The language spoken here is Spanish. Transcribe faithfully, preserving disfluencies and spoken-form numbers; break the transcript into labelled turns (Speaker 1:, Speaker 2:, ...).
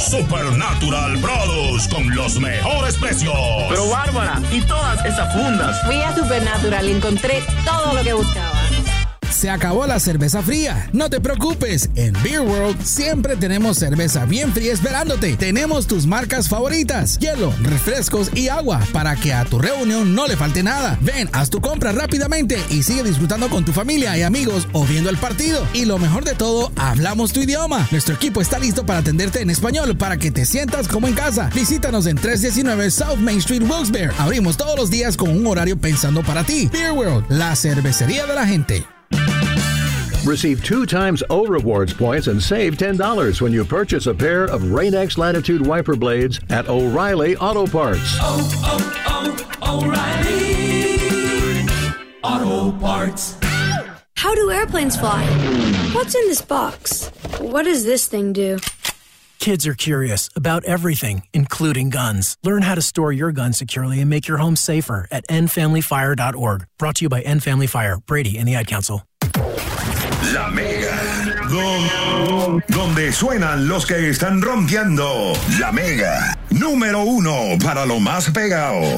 Speaker 1: Supernatural Produce con los mejores precios.
Speaker 2: Pero Bárbara, ¿y todas esas fundas?
Speaker 3: Fui a Supernatural y encontré todo lo que buscaba.
Speaker 4: Se acabó la cerveza fría. No te preocupes, en Beer World siempre tenemos cerveza bien fría esperándote. Tenemos tus marcas favoritas, hielo, refrescos y agua, para que a tu reunión no le falte nada. Ven, haz tu compra rápidamente y sigue disfrutando con tu familia y amigos o viendo el partido. Y lo mejor de todo, hablamos tu idioma. Nuestro equipo está listo para atenderte en español para que te sientas como en casa. Visítanos en trescientos diecinueve South Main Street, Wilkes-Barre. Abrimos todos los días con un horario pensando para ti. Beer World, la cervecería de la gente.
Speaker 5: Receive two times O Rewards points and save ten dollars when you purchase a pair of Rain-X Latitude wiper blades at O'Reilly Auto Parts.
Speaker 6: Oh, oh, oh, O'Reilly Auto Parts.
Speaker 7: How do airplanes fly? What's in this box? What does this thing do?
Speaker 8: Kids are curious about everything, including guns. Learn how to store your gun securely and make your home safer at end family fire dot org. Brought to you by End Family Fire, Brady, and the Ad Council.
Speaker 1: La Mega, Don- donde suenan los que están rompiendo. La Mega, número uno para lo más pegado.